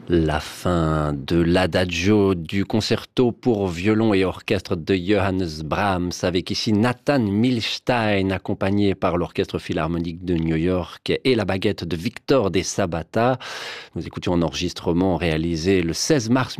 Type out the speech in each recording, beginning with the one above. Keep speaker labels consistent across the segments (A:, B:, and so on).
A: La fin de l'adagio du concerto pour violon et orchestre de Johannes Brahms, avec ici Nathan Milstein, accompagné par l'Orchestre Philharmonique de New York et la baguette de Victor de Sabata. Nous écoutions un enregistrement réalisé le 16 mars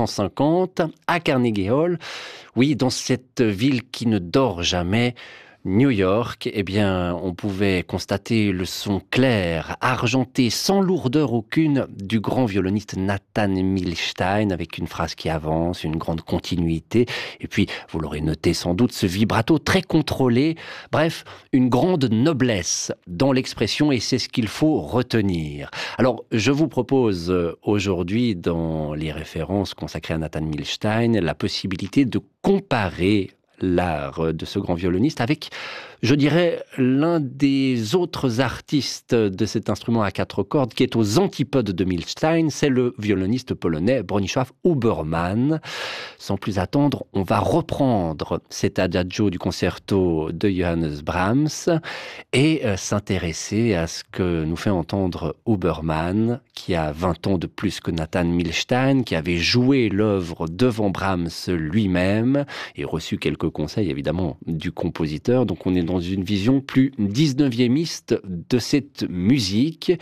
A: 1950 à Carnegie Hall. Oui, dans cette ville qui ne dort jamais, New York, eh bien, on pouvait constater le son clair, argenté, sans lourdeur aucune, du grand violoniste Nathan Milstein, avec une phrase qui avance, une grande continuité, et puis, vous l'aurez noté sans doute, ce vibrato très contrôlé, bref, une grande noblesse dans l'expression, et c'est ce qu'il faut retenir. Alors, je vous propose aujourd'hui, dans les références consacrées à Nathan Milstein, la possibilité de comparer l'art de ce grand violoniste avec, je dirais, l'un des autres artistes de cet instrument à quatre cordes qui est aux antipodes de Milstein, c'est le violoniste polonais Bronisław Huberman. Sans plus attendre, on va reprendre cet adagio du concerto de Johannes Brahms et s'intéresser à ce que nous fait entendre Huberman, qui a 20 ans de plus que Nathan Milstein, qui avait joué l'œuvre devant Brahms lui-même et reçu quelques conseils évidemment du compositeur. Donc on est dans une vision plus 19e de cette musique.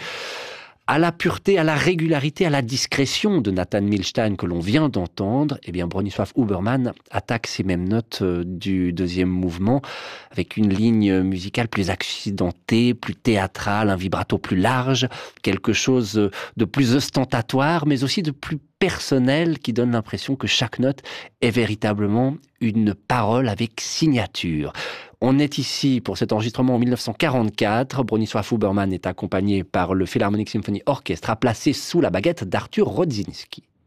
A: À la pureté, à la régularité, à la discrétion de Nathan Milstein que l'on vient d'entendre, eh bien Bronisław Huberman attaque ces mêmes notes du deuxième mouvement avec une ligne musicale plus accidentée, plus théâtrale, un vibrato plus large, quelque chose de plus ostentatoire, mais aussi de plus personnel qui donne l'impression que chaque note est véritablement une parole avec signature. On est ici pour cet enregistrement en 1944. Bronisław Huberman est accompagné par le Philharmonic Symphony Orchestra, placé sous la baguette d'Arthur Rodzinski.